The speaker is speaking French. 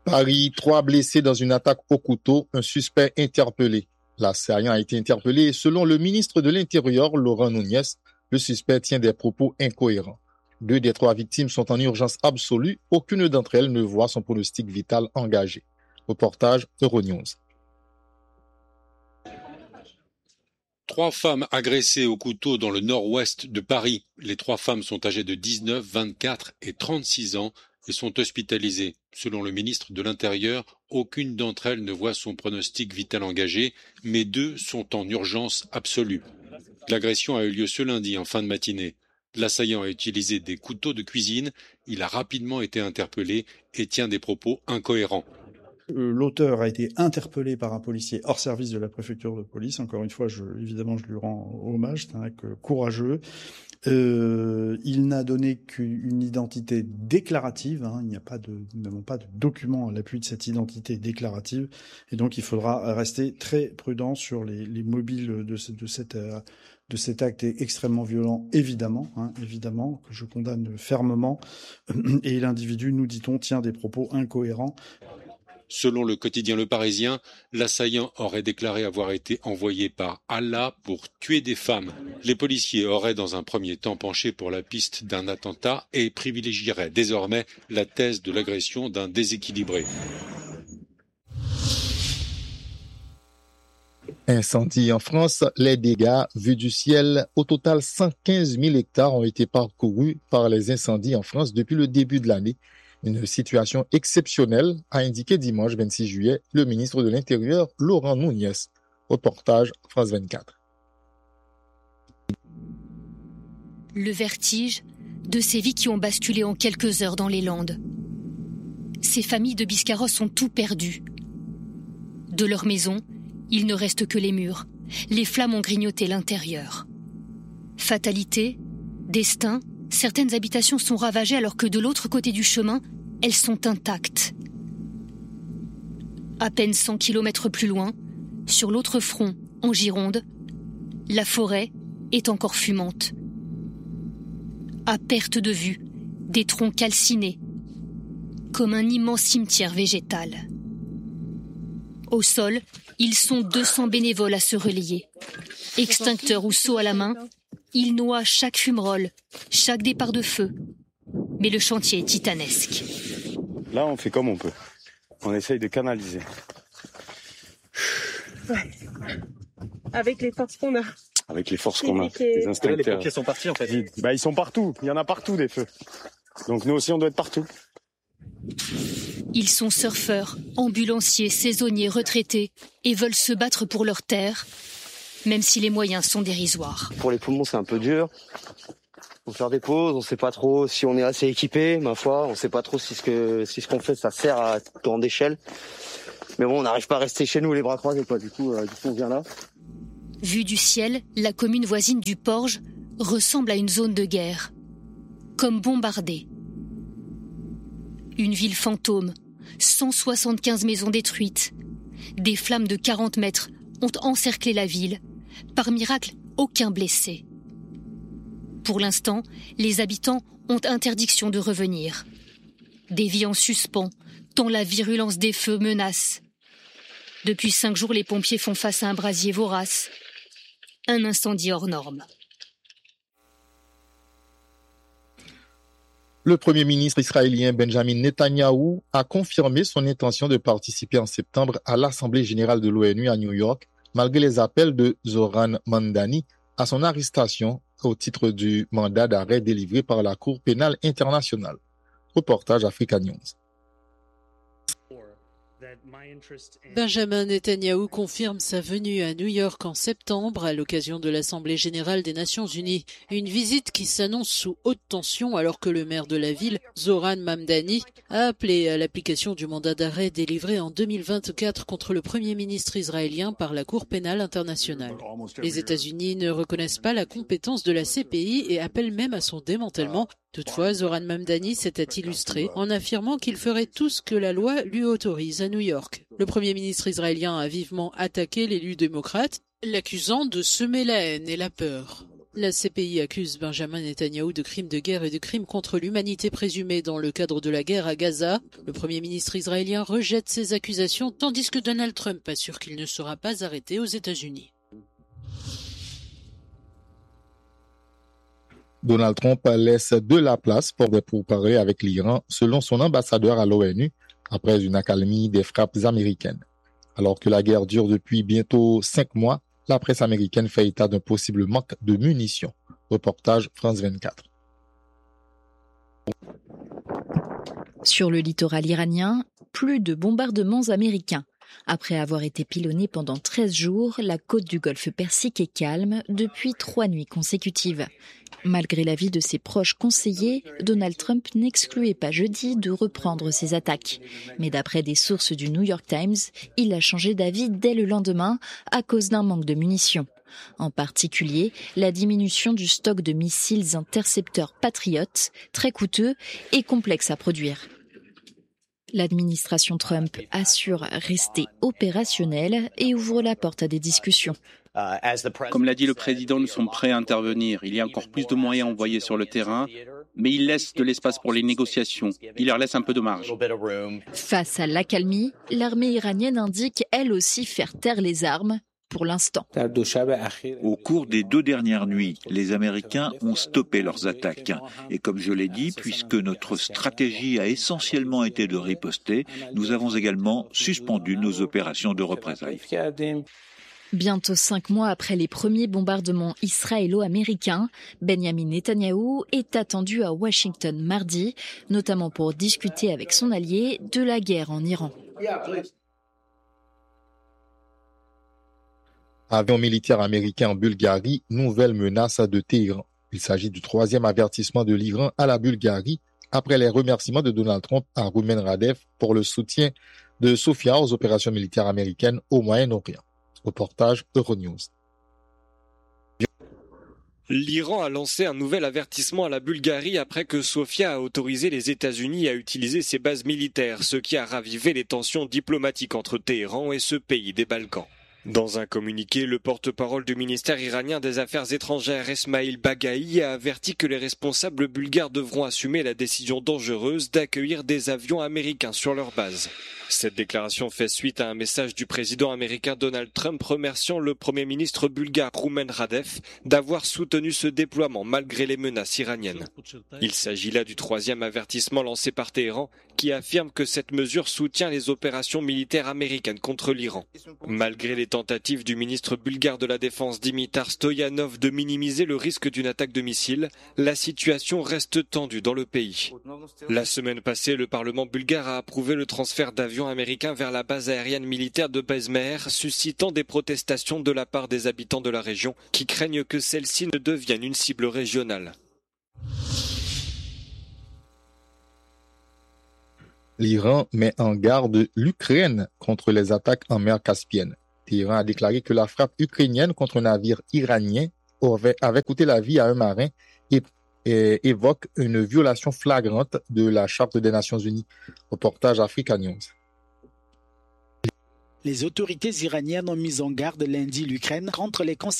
Paris, 3 blessés dans une attaque au couteau, un suspect interpellé. L'assaillant a été interpellé et selon le ministre de l'Intérieur, Laurent Nunez, le suspect tient des propos incohérents. 2 des 3 victimes sont en urgence absolue. Aucune d'entre elles ne voit son pronostic vital engagé. Reportage Euronews. 3 femmes agressées au couteau dans le nord-ouest de Paris. Les 3 femmes sont âgées de 19, 24 et 36 ans et sont hospitalisées. Selon le ministre de l'Intérieur, aucune d'entre elles ne voit son pronostic vital engagé, mais 2 sont en urgence absolue. L'agression a eu lieu ce lundi en fin de matinée. L'assaillant a utilisé des couteaux de cuisine. Il a rapidement été interpellé et tient des propos incohérents. L'auteur a été interpellé par un policier hors service de la préfecture de police. Encore une fois, évidemment, je lui rends hommage. C'est un mec courageux. Il n'a donné qu'une identité déclarative. Nous n'avons pas de document à l'appui de cette identité déclarative. Et donc, il faudra rester très prudent sur les mobiles de cet acte extrêmement violent, évidemment, que je condamne fermement. Et l'individu, nous dit-on, tient des propos incohérents. Selon le quotidien Le Parisien, l'assaillant aurait déclaré avoir été envoyé par Allah pour tuer des femmes. Les policiers auraient dans un premier temps penché pour la piste d'un attentat et privilégieraient désormais la thèse de l'agression d'un déséquilibré. Incendie en France, les dégâts vus du ciel. Au total, 115 000 hectares ont été parcourus par les incendies en France depuis le début de l'année. Une situation exceptionnelle, a indiqué dimanche 26 juillet le ministre de l'Intérieur, Laurent Nunez. Reportage France 24. Le vertige de ces vies qui ont basculé en quelques heures dans les Landes. Ces familles de Biscarrosse ont tout perdu. De leur maison, il ne reste que les murs. Les flammes ont grignoté l'intérieur. Fatalité, destin, certaines habitations sont ravagées alors que de l'autre côté du chemin, elles sont intactes. À peine 100 kilomètres plus loin, sur l'autre front, en Gironde, la forêt est encore fumante. À perte de vue, des troncs calcinés, comme un immense cimetière végétal. Au sol, ils sont 200 bénévoles à se relayer. Extincteurs ou seaux à la main, ils noient chaque fumerole, chaque départ de feu. Mais le chantier est titanesque. Là, on fait comme on peut. On essaye de canaliser. Ouais. Avec les forces qu'on a. Avec les forces qu'on a. Les instincteurs. Les pompiers sont partis en fait. Ils sont partout. Il y en a partout des feux. Donc nous aussi, on doit être partout. Ils sont surfeurs, ambulanciers, saisonniers, retraités et veulent se battre pour leur terre, même si les moyens sont dérisoires. Pour les poumons, c'est un peu dur. Faut faire des pauses, on sait pas trop si on est assez équipé, ma foi, on sait pas trop si ce qu'on fait ça sert à grande échelle. Mais bon, on n'arrive pas à rester chez nous les bras croisés quoi. Du coup on vient là. Vue du ciel, la commune voisine du Porge ressemble à une zone de guerre, comme bombardée. Une ville fantôme, 175 maisons détruites. Des flammes de 40 mètres ont encerclé la ville. Par miracle, aucun blessé. Pour l'instant, les habitants ont interdiction de revenir. Des vies en suspens, tant la virulence des feux menace. Depuis 5 jours, les pompiers font face à un brasier vorace. Un incendie hors norme. Le Premier ministre israélien Benjamin Netanyahou a confirmé son intention de participer en septembre à l'Assemblée générale de l'ONU à New York, malgré les appels de Zoran Mamdani à son arrestation au titre du mandat d'arrêt délivré par la Cour pénale internationale. Reportage Africa News. Benjamin Netanyahou confirme sa venue à New York en septembre à l'occasion de l'Assemblée générale des Nations unies. Une visite qui s'annonce sous haute tension alors que le maire de la ville, Zoran Mamdani, a appelé à l'application du mandat d'arrêt délivré en 2024 contre le Premier ministre israélien par la Cour pénale internationale. Les États-Unis ne reconnaissent pas la compétence de la CPI et appellent même à son démantèlement. Toutefois, Zoran Mamdani s'était illustré en affirmant qu'il ferait tout ce que la loi lui autorise à New York. Le Premier ministre israélien a vivement attaqué l'élu démocrate, l'accusant de semer la haine et la peur. La CPI accuse Benjamin Netanyahou de crimes de guerre et de crimes contre l'humanité présumés dans le cadre de la guerre à Gaza. Le Premier ministre israélien rejette ces accusations, tandis que Donald Trump assure qu'il ne sera pas arrêté aux États-Unis. Donald Trump laisse de la place pour des pourparlers avec l'Iran, selon son ambassadeur à l'ONU, après une accalmie des frappes américaines. Alors que la guerre dure depuis bientôt 5 mois, la presse américaine fait état d'un possible manque de munitions. Reportage France 24. Sur le littoral iranien, plus de bombardements américains. Après avoir été pilonnée pendant 13 jours, la côte du Golfe Persique est calme depuis 3 nuits consécutives. Malgré l'avis de ses proches conseillers, Donald Trump n'excluait pas jeudi de reprendre ses attaques. Mais d'après des sources du New York Times, il a changé d'avis dès le lendemain à cause d'un manque de munitions. En particulier, la diminution du stock de missiles intercepteurs Patriot, très coûteux et complexe à produire. L'administration Trump assure rester opérationnelle et ouvre la porte à des discussions. Comme l'a dit le président, nous sommes prêts à intervenir. Il y a encore plus de moyens envoyés sur le terrain, mais il laisse de l'espace pour les négociations. Il leur laisse un peu de marge. Face à l'accalmie, l'armée iranienne indique elle aussi faire taire les armes. Pour l'instant. Au cours des 2 dernières nuits, les Américains ont stoppé leurs attaques. Et comme je l'ai dit, puisque notre stratégie a essentiellement été de riposter, nous avons également suspendu nos opérations de représailles. Bientôt 5 mois après les premiers bombardements israélo-américains, Benjamin Netanyahou est attendu à Washington mardi, notamment pour discuter avec son allié de la guerre en Iran. Avion militaire américain en Bulgarie, nouvelle menace de Téhéran. Il s'agit du 3e avertissement de l'Iran à la Bulgarie après les remerciements de Donald Trump à Roumen Radev pour le soutien de Sofia aux opérations militaires américaines au Moyen-Orient. Reportage Euronews. L'Iran a lancé un nouvel avertissement à la Bulgarie après que Sofia a autorisé les États-Unis à utiliser ses bases militaires, ce qui a ravivé les tensions diplomatiques entre Téhéran et ce pays des Balkans. Dans un communiqué, le porte-parole du ministère iranien des Affaires étrangères Esmail Bagaï a averti que les responsables bulgares devront assumer la décision dangereuse d'accueillir des avions américains sur leur base. Cette déclaration fait suite à un message du président américain Donald Trump remerciant le premier ministre bulgare Roumen Radev d'avoir soutenu ce déploiement malgré les menaces iraniennes. Il s'agit là du 3e avertissement lancé par Téhéran qui affirme que cette mesure soutient les opérations militaires américaines contre l'Iran. Malgré les tentatives du ministre bulgare de la Défense Dimitar Stoyanov de minimiser le risque d'une attaque de missiles, la situation reste tendue dans le pays. La semaine passée, le Parlement bulgare a approuvé le transfert d'avions américains vers la base aérienne militaire de Bezmer, suscitant des protestations de la part des habitants de la région qui craignent que celle-ci ne devienne une cible régionale. L'Iran met en garde l'Ukraine contre les attaques en mer Caspienne. Téhéran a déclaré que la frappe ukrainienne contre un navire iranien avait coûté la vie à un marin et évoque une violation flagrante de la Charte des Nations Unies. Reportage Africa News. Les autorités iraniennes ont mis en garde lundi l'Ukraine contre les conséquences